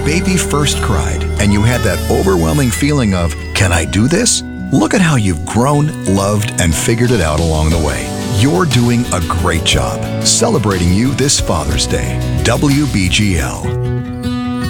baby first cried and you had that overwhelming feeling of, can I do this? Look at how you've grown, loved, and figured it out along the way. You're doing a great job. Celebrating you this Father's Day. WBGL.